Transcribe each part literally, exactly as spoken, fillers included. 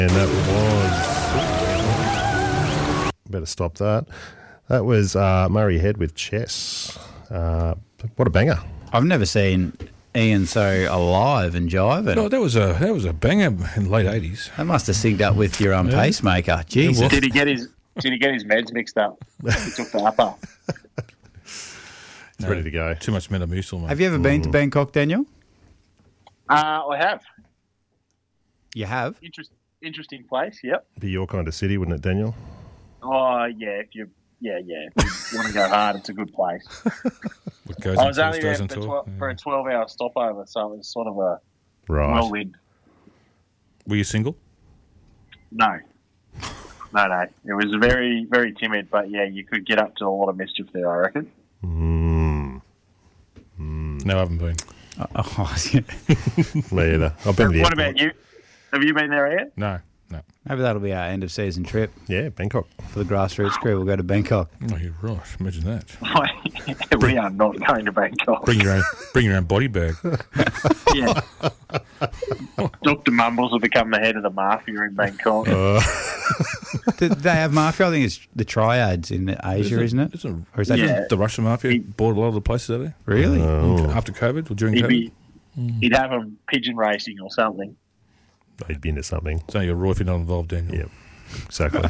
And that was... Better stop that. That was uh, Murray Head with Chess. Uh, what a banger. I've never seen Ian so alive and jiving. Oh, that was a that was a banger in the late eighties. That must have synced up with your um, yeah. pacemaker. Jesus. Did he get his Did he get his meds mixed up? He took the upper. It's no, ready to go. Too much Metamucil, mate. Have you ever been mm. to Bangkok, Daniel? Uh, I have. You have? Interest, interesting place, yep. Be your kind of city, wouldn't it, Daniel? Oh, yeah, if you yeah, yeah. If you want to go hard, it's a good place. Goes I was only there for, twelve, tw- yeah. for a twelve-hour stopover, so it was sort of a right. whirlwind. Were you single? No. No, no. It was very, very timid, but, yeah, you could get up to a lot of mischief there, I reckon. Mm. Mm. No, I haven't been. Uh, oh, yeah. Me either. I've been to the What airport. about you? Have you been there yet? No, no. Maybe that'll be our end of season trip. Yeah, Bangkok. For the grassroots crew, we'll go to Bangkok. Oh, you're right. Imagine that. We are not going to Bangkok. Bring your own, bring your own body bag. Yeah. Doctor Mumbles will become the head of the mafia in Bangkok. Uh. Did they have mafia? I think it's the triads in Asia, Isn't, isn't it? Isn't, or is that yeah. the Russian mafia he, bought a lot of the places out there? Really? Oh. After COVID or during he'd COVID? Be, he'd have them pigeon racing or something. He'd be into something. So you're raw if you're not involved, Daniel. Yep, exactly.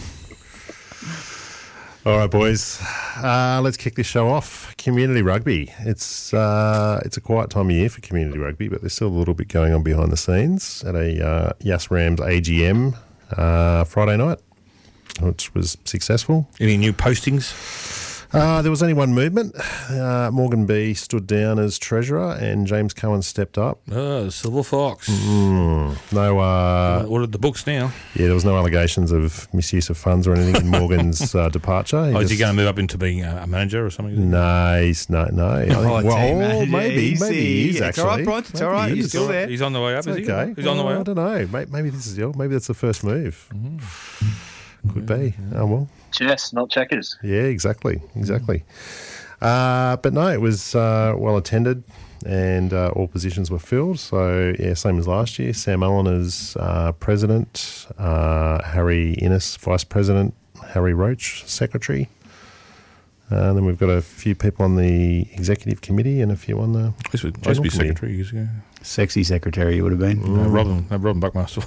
All right, boys. Uh, let's kick this show off. Community rugby. It's uh, it's a quiet time of year for community rugby, but there's still a little bit going on behind the scenes at a uh, Yas Rams A G M uh, Friday night, which was successful. Any new postings? Uh, there was only one movement. Uh, Morgan B stood down as treasurer and James Cohen stepped up. Oh, Silver Fox. Mm, no. Uh, Ordered the books now. Yeah, there was no allegations of misuse of funds or anything in Morgan's uh, departure. He oh, just, is he going to move up into being a manager or something? No, he's no, no. I think, Oh, well, team maybe, easy. maybe he is It's actually. all right, Bryce, it's all right. He's still there. He's on the way up, It's is okay. he? He's on the way Well, up. I don't know. Maybe, maybe this is the maybe that's the first move. Mm-hmm. Could be. Oh well. Chess, not checkers. Yeah, exactly, exactly. Uh, but no, it was uh, well attended, and uh, all positions were filled. So yeah, same as last year. Sam Allen as uh, president, uh, Harry Innes vice president, Harry Roach secretary. Uh, and then we've got a few people on the executive committee and a few on the This was supposed to be secretary years ago. Sexy secretary you would have been. Mm. No, Robin, no, Robin Buckmaster.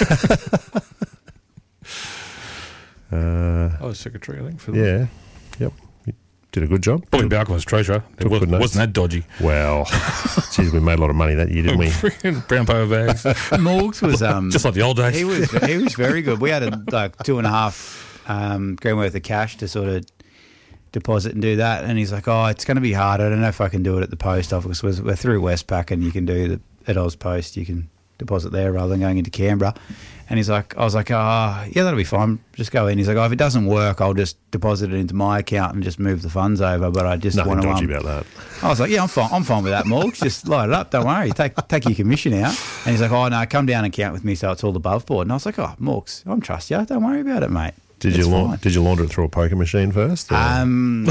uh, I was secretary, I think. For yeah, yep. You did a good job. Bobby Balcom was treasurer. It was, wasn't that dodgy. Well, geez, we made a lot of money that year, didn't we? Brown paper bags. Morgs was um, just like the old days. He was he was very good. We had a, like two and a half um, grand worth of cash to sort of deposit and do that, and he's like, "Oh, it's going to be hard. I don't know if I can do it at the post office. We're, we're through Westpac, and you can do the at Ozpost. You can deposit there rather than going into Canberra." And he's like, I was like, "Oh, yeah, that'll be fine. Just go in." He's like, "Oh, if it doesn't work, I'll just deposit it into my account and just move the funds over." But I just Nothing want to. dodgy Um, about that. I was like, "Yeah, I'm fine. I'm fine with that, Morgs. Just light it up. Don't worry. Take take your commission out." And he's like, "Oh no, come down and count with me, so it's all above board." And I was like, "Oh, Morgs, I trust you. Don't worry about it, mate." Did It's you la- fine. did you launder it through a poker machine first? or- Um,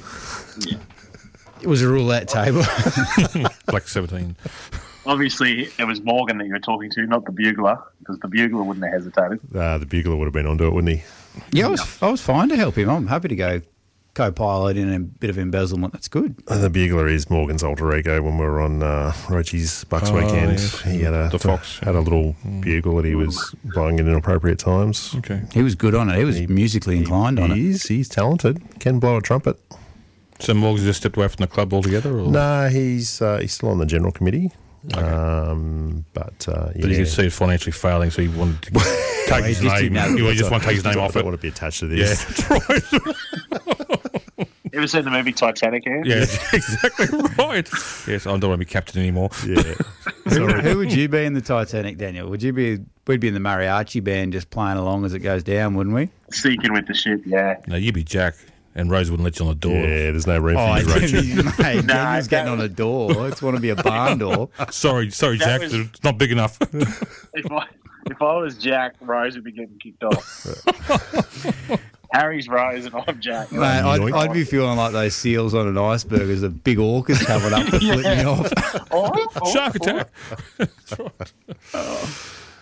it was a roulette table. Black seventeen. Obviously, it was Morgan that you were talking to, not the bugler, because the bugler wouldn't have hesitated. Uh, the bugler would have been onto it, wouldn't he? Yeah, I was I was fine to help him. I'm happy to go co-pilot in a bit of embezzlement. That's good. Uh, the bugler is Morgan's alter ego. When we were on uh, Roachie's Bucks Oh, weekend, yes. he had a The fox. had a little bugle that he was blowing at inappropriate times. Okay. He was good on it. He was He- musically inclined on it. He's he's talented. Can blow a trumpet. So Morgan just stepped away from the club altogether? Or? No, he's uh, he's still on the general committee. Okay. Um, but uh, yeah. But you can see it financially failing, so he wanted to take his he just name. didn't have- He just want to take his name I off don't it. want to be attached to Yeah, this. that's right. You ever seen the movie Titanic, Ian? Yeah, exactly right. Yes, I don't want to be captain anymore. Yeah. Who, who would you be in the Titanic, Daniel? Would you be? We'd be in the mariachi band, just playing along as it goes down, wouldn't we? Sinking with the ship, yeah. No, you'd be Jack, and Rose wouldn't let you on the door. Yeah, there's no room Oh, for you, Roach. mate, Nah, Daniel's getting that- on a door. It's want to be a barn door. Sorry, sorry, That Jack. was- It's not big enough. If I, if I was Jack, Rose would be getting kicked off. Harry's Rose and I'm Jack. Mate, I'd, Yoink. I'd be feeling like those seals on an iceberg as a big orca's coming up to flip me off. Oh, oh, Shark oh. attack. That's right.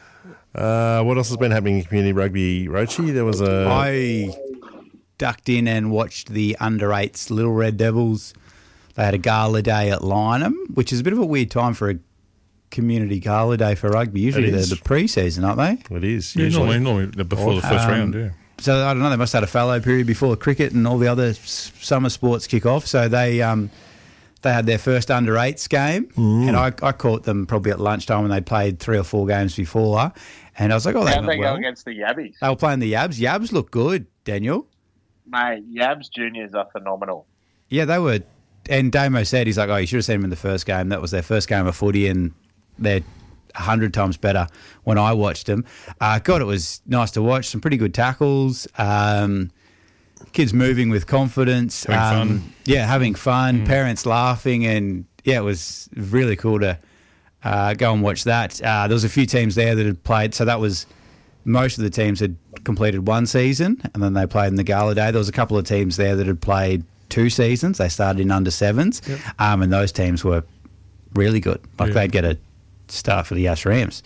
Uh, what else has been happening in community rugby, Rochi? There was a... I ducked in and watched the under eights Little Red Devils. They had a gala day at Lynham, which is a bit of a weird time for a community gala day for rugby. Usually It they're is. the pre-season, aren't they? It is, Yeah, usually. normally, normally before the first Um, round, yeah. So I don't know. They must have had a fallow period before cricket and all the other s- summer sports kick off. So they um, they had their first under eights game, and I, I caught them probably at lunchtime when they played three or four games before, and I was like, "Oh, they How'd went they well." go against the Yabbies? They were playing the Yabs. Yabs look good, Daniel. Mate, Yabs juniors are phenomenal. Yeah, they were. And Damo said, he's like, "Oh, you should have seen them in the first game. That was their first game of footy, and they're a hundred times better when I watched them." Uh, God, it was nice to watch. Some pretty good tackles. Um, kids moving with confidence. Having um, fun. Yeah, having fun. Parents laughing, and yeah, it was really cool to uh, go and watch that. Uh, there was a few teams there that had played, so that was most of the teams had completed one season, and then they played in the gala day. There was a couple of teams there that had played two seasons. They started in under sevens, um, and those teams were really good. Like Yeah. they'd get a start for the Ash Rams.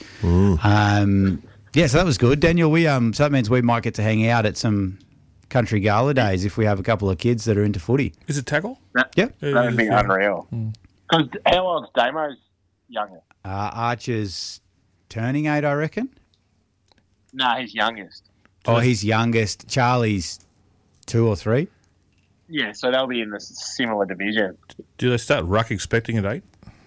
Um, yeah, so that was good, Daniel. We um, so that means we might get to hang out at some country gala days if we have a couple of kids that are into footy. Is it tackle? That, Yep. Yeah, that would be yeah. unreal. Because how old's Damo's youngest? Uh, Archer's turning eight, I reckon. No, he's youngest. Oh, he's youngest. Charlie's two or three. Yeah, so they'll be in the similar division. Do they start ruck expecting at eight?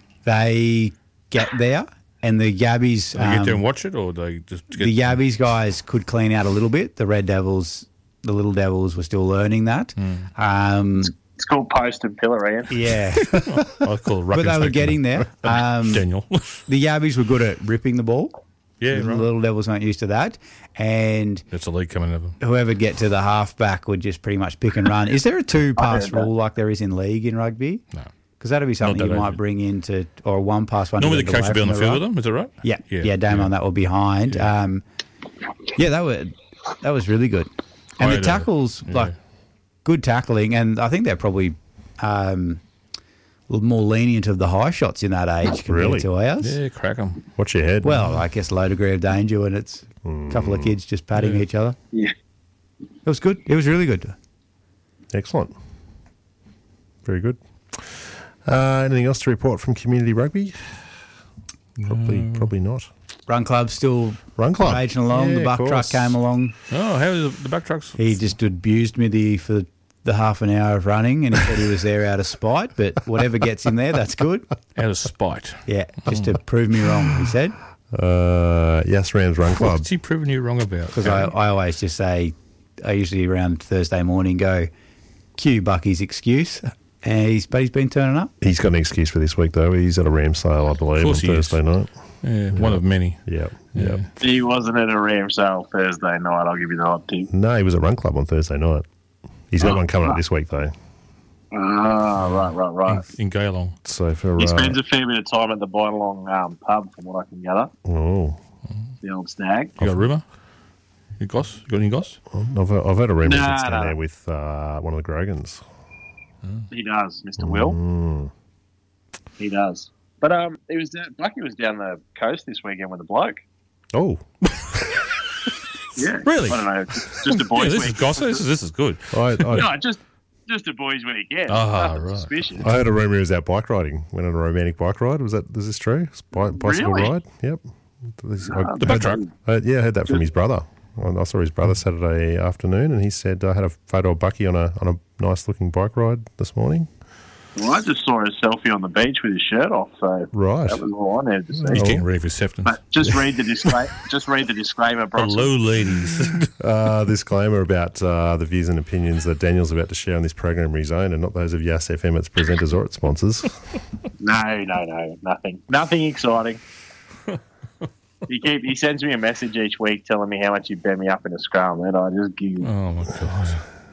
They get there, and the Yabbies. Do they get there um, and watch it, or they just get... the Yabbies guys could clean out a little bit. The Red Devils, the Little Devils, were still learning that. Um, It's called post and pillar, Ian. yeah, I call it ruck but they were inspecting. getting there. Um, Daniel. the Yabbies were good at ripping the ball. yeah, The right. Little Devils weren't used to that, and That's a league coming out of them. whoever get to the halfback would just pretty much pick and run. Is there a two-pass heard that. rule like there is in league in rugby? No. Because that'd be something that you might age. bring into, or a one-pass one. Normally to the get coach will be away on the from field with ruck. them, is that right? Yeah, yeah, Yeah, Damo yeah. on that will be behind. Yeah. Um, yeah, that were that was really good, and I the had a- tackles yeah. like good tackling, and I think they're probably um, a little more lenient of the high shots in that age compared Really? to ours. Yeah, crack them. Watch your head. Well, I guess low degree of danger when it's a couple of kids just patting Yeah. each other. Yeah. It was good. It was really good. Excellent. Very good. Uh, anything else to report from community rugby? Probably, probably not. Run club still Run club. raging along. Yeah, the of buck truck course. came along. Oh, how is the, the back trucks? He just abused me the for the half an hour of running, and he said he was there out of spite. But whatever gets him there, that's good. Out of spite. Yeah, just to prove me wrong, he said. Uh, yes, Rams Run Club. What's he proving you wrong about? Because I, I always just say, I usually around Thursday morning go, cue Bucky's excuse. And he's, but he's been turning up. He's got an excuse for this week, though. He's at a Ram sale, I believe, on course he is. Thursday night. Yeah, one of many. Yep, Yeah. yep. He wasn't at a Ram sale Thursday night, I'll give you the hot tip. No, he was at Run Club on Thursday night. He's got Oh, one coming up right. this week, though. Ah, right, right, right. In Gaylong. So for He uh, spends a fair bit of time at the Bynalong um, pub, from what I can gather. oh, The old stag. You got a rumour? You goss? You got any goss? I've, I've had a rumor Nah, that's down nah. there with uh, one of the Grogans. He does, Mister Will. Mm. He does. But um, he was down, Bucky was down the coast this weekend with a bloke. Oh, Yeah, Really? I don't know, just, just a Yeah, boys' this is week. gossip. This is, this is good. I, I, No, just just a boys' weekend. Ah, Nothing right. suspicious. I heard a rumor he was out bike riding. Went on a romantic bike ride. Was that? Is this true? Bi- bicycle Really? ride? Yep. This- I Ah, The back heard- truck. I- yeah, I heard that from his brother. I I saw his brother Saturday afternoon, and he said I had a photo of Bucky on a on a nice looking bike ride this morning. Well, I just saw a selfie on the beach with his shirt off, so Right. that was all I needed to see. He's Oh. getting ready for Sefton's. But just read the disclaimer. just read the disclaimer, Bronson. Hello, ladies. Uh, disclaimer about uh, the views and opinions that Daniel's about to share on this program are his own, and not those of Yas F M, its presenters or its sponsors. No, no, no, nothing, nothing exciting. He keep he sends me a message each week telling me how much you bet me up in a scrum, and I just giggle. Oh, my God.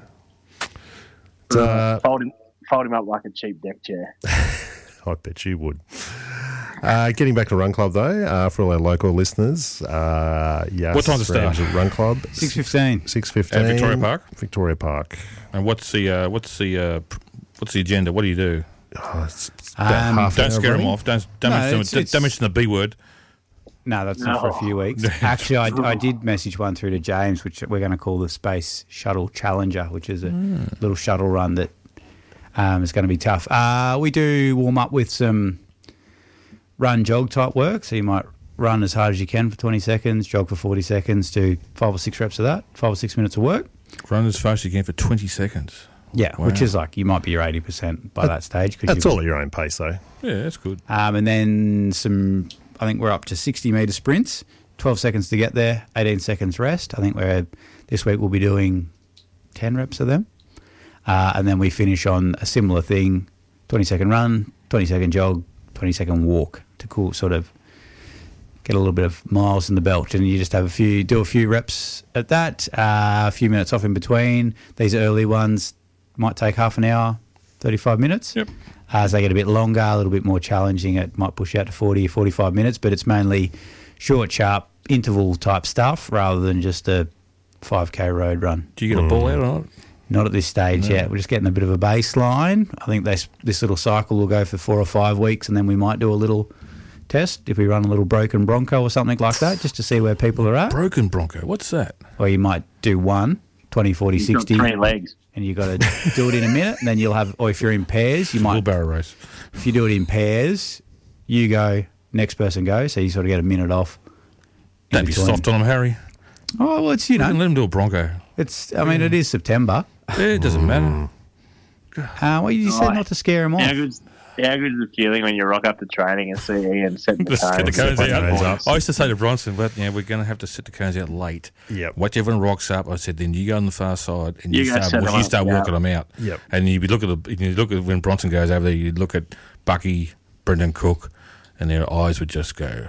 Uh, fold him, fold him up like a cheap deck chair. I bet you would. Uh, getting back to Run Club, though, uh, for all our local listeners, uh, yes, What time's it start? Rams at Run Club? six fifteen. Six fifteen. At Victoria Park? Victoria Park. And what's the uh, what's the uh, pr- what's the agenda? What do you do? Oh, it's, it's about Um, half an Don't hour scare them running. off. Don't don't, No, mention, it's- don't, it's- don't mention the B word. No, that's not for a few weeks. Actually, I, I did message one through to James, which we're going to call the Space Shuttle Challenger, which is a mm. little shuttle run that um, is going to be tough. Uh, we do warm up with some run jog type work, so you might run as hard as you can for twenty seconds, jog for forty seconds, do five or six reps of that, five or six minutes of work. Run as fast as you can for twenty seconds. Yeah, wow. Which is like, you might be your eighty percent by that, that stage. That's all at your own pace, though. Yeah, that's good. Um, and then some, I think we're up to sixty metre sprints, twelve seconds to get there, eighteen seconds rest. I think we're this week we'll be doing ten reps of them. Uh, and then we finish on a similar thing, twenty second run, twenty second jog, twenty second walk to cool, sort of get a little bit of miles in the belt. And you just have a few, do a few reps at that, uh, a few minutes off in between. These early ones might take half an hour, thirty-five minutes. Yep. Uh, as they get a bit longer, a little bit more challenging, it might push out to forty or forty-five minutes, but it's mainly short, sharp, interval type stuff rather than just a five K road run. Do you get a ball out or not? Not at this stage No. yet. We're just getting a bit of a baseline. I think this, this little cycle will go for four or five weeks, and then we might do a little test if we run a little broken Bronco or something like that, just to see where people are at. Broken Bronco, what's that? Or you might do one, twenty, forty, You've got sixty. three legs. And you've got to do it in a minute, and then you'll have, or if you're in pairs, you might, Wheelbarrow race. if you do it in pairs, you go, next person goes, so you sort of get a minute off. in Don't be between. soft on him, Harry. Oh, well, it's, you Let know, him do a Bronco. it's, I mean, it is September. Yeah, it doesn't matter. Uh, well, you said Right. not to scare him off. How good's, how good's the feeling when you rock up to training and see Ian setting the Let's get the cones? cones Set the cones out. up. I used to say to Bronson, but yeah, we're going to have to set the cones out late. Yep. Watch everyone rocks up. I said, then you go on the far side and you, You go set start, them you up, start yeah. working them out. Yep. And you look at the, you look at when Bronson goes over there, you look at Bucky, Brendan Cook, and their eyes would just go,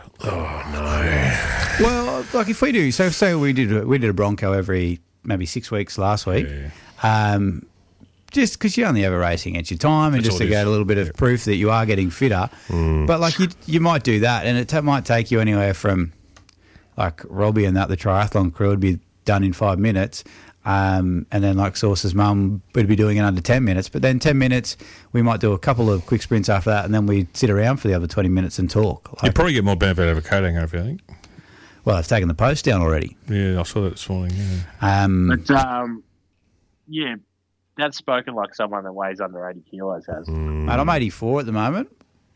oh Well, like if we do, so say we did we did a Bronco every maybe six weeks last week, Yeah. um, just because you're only ever racing against your time, and That's just all to it get is. a little bit of Yeah. proof that you are getting fitter. But like you, you might do that, and it ta might take you anywhere from like Robbie and that the triathlon crew would be done in five minutes. Um, and then like Sauce's mum would be doing it under ten minutes, but then ten minutes we might do a couple of quick sprints after that, and then we sit around for the other twenty minutes and talk. You Like, probably get more benefit out of a coat hangover, I think. well, I've taken the post down already. Yeah, I saw that this morning. Yeah. Um, But, um, yeah, that's spoken like someone that weighs under eighty kilos has. Mate, I'm eighty-four at the moment.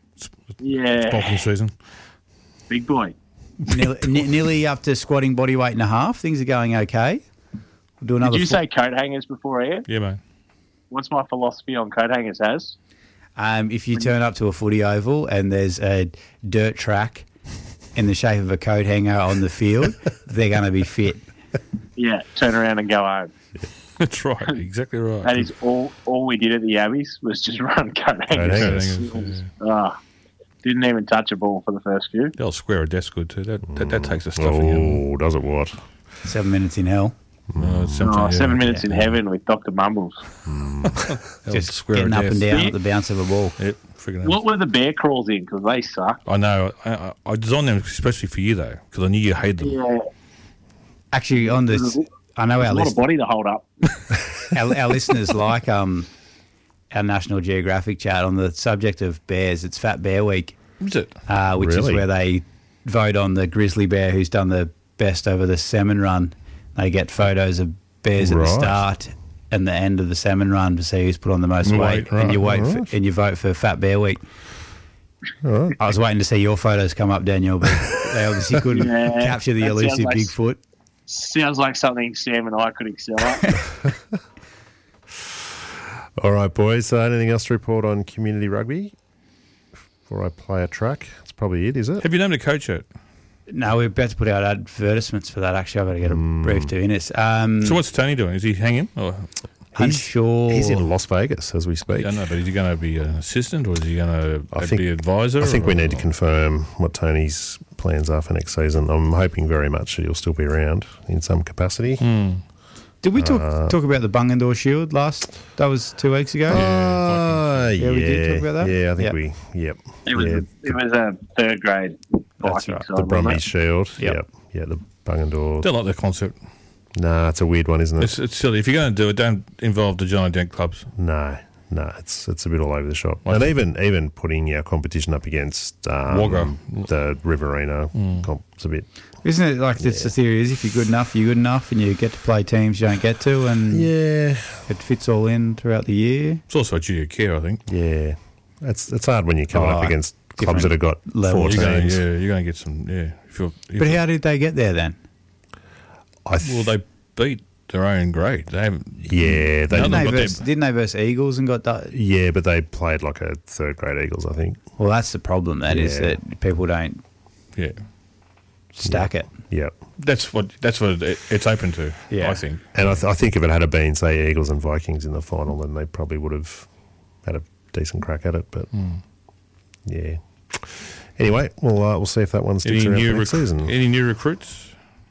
Yeah, Bulking season. big boy. nearly, ne- nearly up to squatting body weight and a half. Things are going okay. We'll do another. Did you fo- say coat hangers before, Ian? Yeah, mate. What's my philosophy on coat hangers, has? um, if you turn up to a footy oval and there's a dirt track in the shape of a coat hanger on the field, they're going to be fit. Yeah, turn around and go home. That's right. Exactly right. That is all all we did at the Abbeys was just run coat Coat hangers. hangers. Ah, didn't even touch a ball for the first few. They'll square a desk good too. That that, that takes the stuffing out. Oh, does it what? Seven minutes in hell. No, it's something, Oh, yeah. seven minutes in heaven with Doctor Mumbles. They'll Just square getting a up and desk. down at the bounce of a ball. Yep, freaking What were the bear crawls in? Because they suck. I know. I, I, I designed them especially for you though, because I knew you hated them. Yeah, Actually, on this, I know a our, lot of list, body to hold up. our, our listeners like um, our National Geographic chat on the subject of bears. It's Fat Bear Week. Is it? uh, which is Really? where they vote on the grizzly bear who's done the best over the salmon run. They get photos of bears at Right. the start and the end of the salmon run to see who's put on the most Right, weight, right, and you wait right. for, and you vote for Fat Bear Week. All right. I was waiting to see your photos come up, Daniel, but they obviously couldn't Yeah, capture the that sounds elusive like- Bigfoot. Sounds like something Sam and I could excel at. All right, boys. Uh, anything else to report on community rugby before I play a track? That's probably it, is it? Have you named a coach yet? No, we're about to put out advertisements for that. Actually, I've got to get a brief to Innes. Um, So what's Tony doing? Is he hanging? Or, unsure. He's in Las Vegas as we speak. I don't know, but is he going to be an assistant or is he going I to think- be advisor? I think we or- need to confirm what Tony's plans are for next season. I'm hoping very much that he'll still be around in some capacity. Hmm. Did we talk Uh, talk about the Bungendore Shield last? That was two weeks ago. Uh, yeah, Yeah, we did talk about that? Yeah, I think Yep. we. Yep. It was yeah, it was a third grade That's biking right. side, the wasn't Brumbies it? Shield. Yep. Yep. Yeah, the Bungendore. Don't like the concept. Nah, it's a weird one, isn't it? It's, it's silly. If you're going to do it, don't involve the giant dent clubs. no, No, it's it's a bit all over the shop. And even even putting our competition up against um, Wagga. the Riverina comp is a bit. Isn't it like that's the theory is if you're good enough, you're good enough, and you get to play teams you don't get to, and Yeah, it fits all in throughout the year. It's also a duty of care, I think. yeah. It's it's hard when you're coming Oh, up against clubs that have got levels. four You're going, teams. yeah, you're going to get some. Yeah, if you're, if But how did they get there then? I th- well, they beat their own grade. They haven't. yeah, they No, Didn't they've they, got verse, them. didn't they verse Eagles and got that? yeah, but they played like a third grade Eagles, I think. Well, that's the problem. That is Yeah. that people don't Yeah, stack it. Yeah. that's what that's what it, it's open to. Yeah. I think. And I, th- I think if it had been, say, Eagles and Vikings in the final, then they probably would have had a decent crack at it. But yeah. Anyway, we'll uh, we'll see if that one sticks Any around new for next recru- season. any new recruits?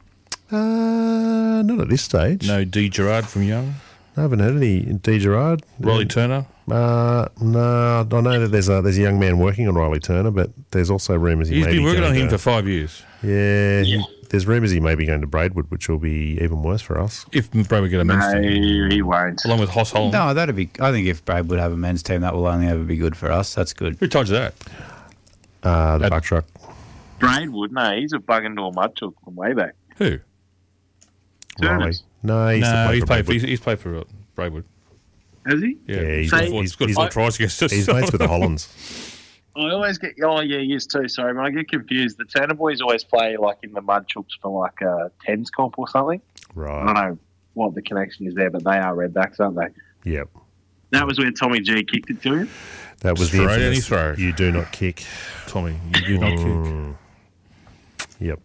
Uh, not at this stage. No, D Gerard from Young, I haven't heard any. D Gerard, Riley Turner. Uh, no, I know that there's a there's a young man working on Riley Turner, but there's also rumours he He's may been be working going on him to, for five years. yeah. Yeah. He, there's rumours he may be going to Braidwood, which will be even worse for us. If Braidwood get a men's No, team, he won't. along with Hoss Holland. No, that'd be. I think if Brad would have a men's team, that will only ever be good for us. That's good. Who told you that? Uh, the At- buck truck. Braidwood, no, he's a bug into a mud chook from way back. Who? Riley. Turners. No, he's no, the he's for played. For, Braidwood. he's, he's played for uh, Braidwood. Has he? Yeah, Yeah, he's- he's, he's- got- he's got he's- four tries against us. He's mates with the Hollands. I always get. Oh, yeah, he is too. Sorry, but I get confused. The Turner boys always play like in the mud chooks for like a tens comp or something. I don't Right. know what the connection is there, but they are redbacks, aren't they? Yep. That was where Tommy G kicked it to him. That was the Straight in infamous, his throat. you do not kick. Tommy, you do not kick. Mm. Yep.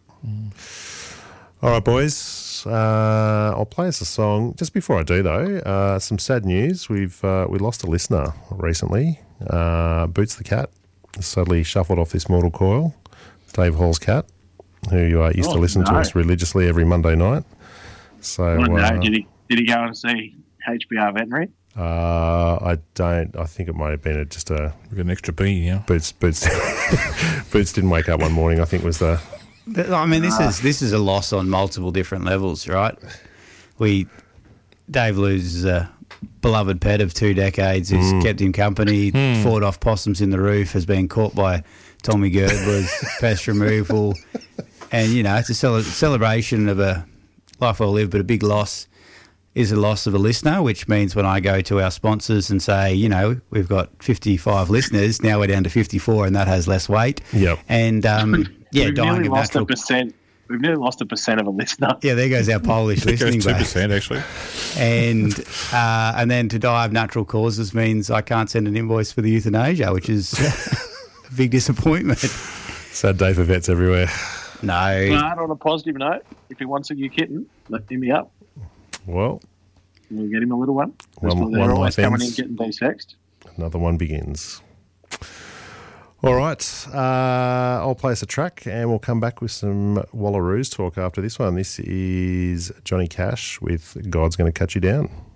All right, boys. Uh, I'll play us a song. Just before I do, though, uh, some sad news. We've uh, we lost a listener recently. Uh, Boots the cat suddenly shuffled off this mortal coil. Dave Hall's cat, who uh, used to Oh, listen to no. us religiously every Monday night. So Oh, no, uh, did he? Did he go and see H B R Veterinary? uh, I don't. I think it might have been a, just a We've got an extra bean here. Boots. Boots. Boots didn't wake up one morning. I think was the. Th- I mean, this is this is a loss on multiple different levels, right? We Dave loses a beloved pet of two decades who's kept him company, fought off possums in the roof, has been caught by Tommy Girdler's pest removal, and you know it's a cele- celebration of a life well lived, but a big loss is a loss of a listener, which means when I go to our sponsors and say, you know, we've got fifty-five listeners, now we're down to fifty-four, and that has less weight. Yep. And um, yeah, We've dying nearly of lost natural. a percent. We've nearly lost a percent of a listener. Yeah, there goes our Polish It goes listening two base. percent actually. And uh, and then to die of natural causes means I can't send an invoice for the euthanasia, which is a big disappointment. Sad day for vets everywhere. No, But on a positive note, if he wants a new kitten, let him up. Well, We'll get him a little one. One- One, they're one always life coming in ends. getting desexed. another one begins. All right, uh, I'll play us a track and we'll come back with some Wallaroos talk after this one. This is Johnny Cash with God's Gonna Cut You Down.